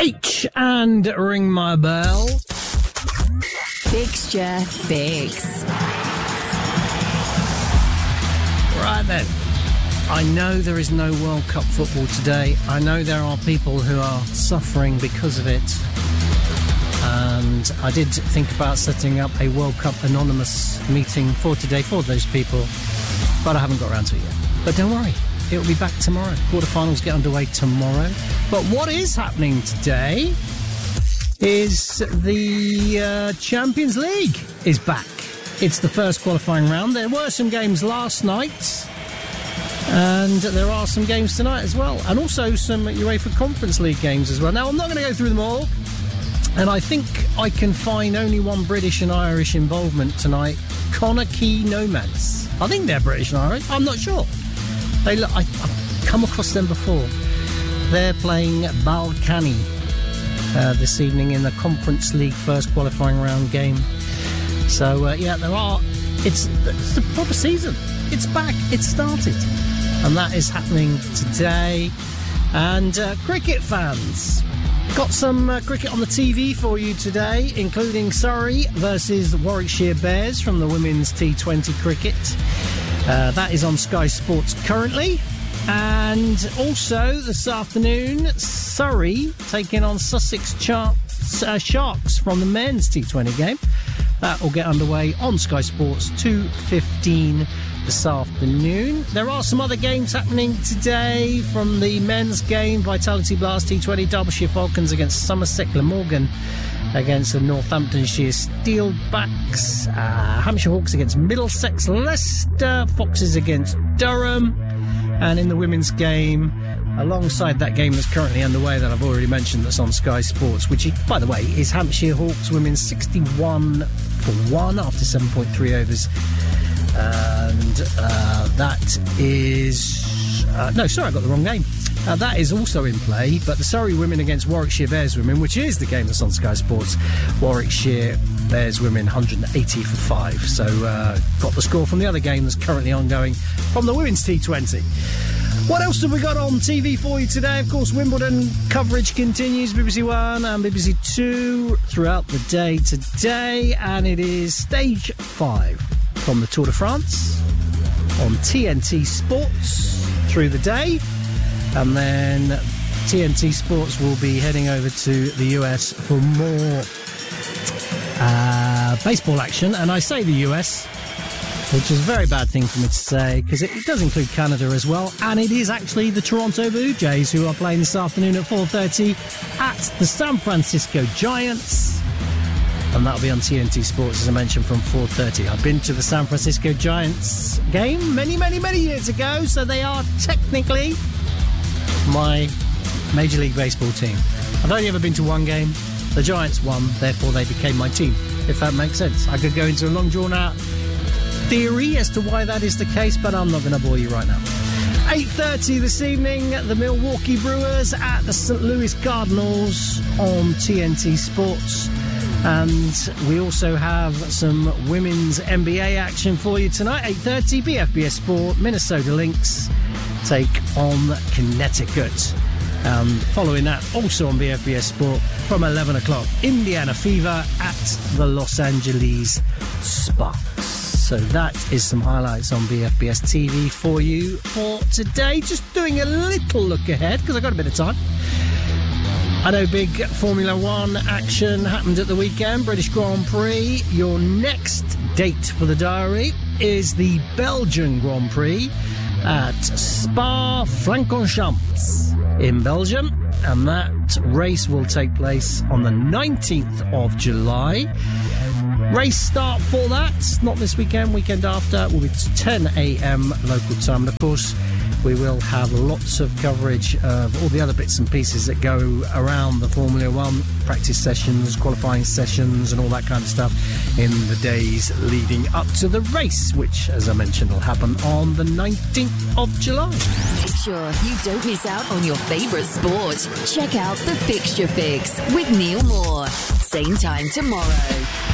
H and ring my bell. Fixture Fix. Right then. I know there is no World Cup football today. I know there are people who are suffering because of it. And I did think about setting up a World Cup Anonymous meeting for today for those people, but I haven't got around to it yet. But don't worry, it'll be back tomorrow. Quarterfinals get underway tomorrow. But what is happening today is the Champions League is back. It's the first qualifying round. There were some games last night, and there are some games tonight as well, and also some UEFA Conference League games as well. Now, I'm not going to go through them all, and I think I can find only one British and Irish involvement tonight. Connacht Nomads. I think they're British and Irish. I'm not sure. I've come across them before. They're playing Balkany this evening in the Conference League first qualifying round game. So, it's the proper season. It's back. It's started. And that is happening today. And cricket fans, got some cricket on the TV for you today, including Surrey versus Warwickshire Bears from the women's T20 cricket. That is on Sky Sports currently. And also this afternoon, Surrey taking on Sussex Sharks from the men's T20 game. That will get underway on Sky Sports 2:15 this afternoon. There are some other games happening today from the men's game. Vitality Blast T20, Derbyshire Falcons against Somerset Glamorgan against the Northamptonshire Steelbacks, Hampshire Hawks against Middlesex, Leicester Foxes against Durham. And in the women's game, alongside that game that's currently underway that I've already mentioned, that's on Sky Sports, which, by the way, is Hampshire Hawks women's 61 for 1 after 7.3 overs. And that is... I got the wrong game. That is also in play, but the Surrey women against Warwickshire Bears women, which is the game that's on Sky Sports, Warwickshire Bears women 180 for 5. So got the score from the other game that's currently ongoing from the women's T20. What else have we got on TV for you today? Of course, Wimbledon coverage continues, BBC One and BBC Two throughout the day today, and it is stage 5 from the Tour de France on TNT Sports through the day. And then TNT Sports will be heading over to the US for more baseball action. And I say the US, which is a very bad thing for me to say, because it does include Canada as well. And it is actually the Toronto Blue Jays who are playing this afternoon at 4:30 at the San Francisco Giants. And that'll be on TNT Sports, as I mentioned, from 4:30. I've been to the San Francisco Giants game many, many, many years ago, so they are technically my Major League Baseball team. I've only ever been to one game. The Giants won, therefore they became my team, if that makes sense. I could go into a long drawn-out theory as to why that is the case, but I'm not going to bore you right now. 8:30 this evening, the Milwaukee Brewers at the St. Louis Cardinals on TNT Sports. And we also have some women's NBA action for you tonight. 8:30, BFBS Sport, Minnesota Lynx take on Connecticut. Following that, also on BFBS Sport, from 11 o'clock, Indiana Fever at the Los Angeles Sparks. So that is some highlights on BFBS TV for you for today. Just doing a little look ahead, because I've got a bit of time. I know big Formula One action happened at the weekend, British Grand Prix. Your next date for the diary is the Belgian Grand Prix at Spa-Francorchamps in Belgium, and that race will take place on the 19th of July. Race start for that, not this weekend, weekend after, will be 10 a.m. local time. And of course, we will have lots of coverage of all the other bits and pieces that go around the Formula One, practice sessions, qualifying sessions, and all that kind of stuff in the days leading up to the race, which, as I mentioned, will happen on the 19th of July. Make sure you don't miss out on your favourite sport. Check out the Fixture Fix with Neil Moore. Same time tomorrow.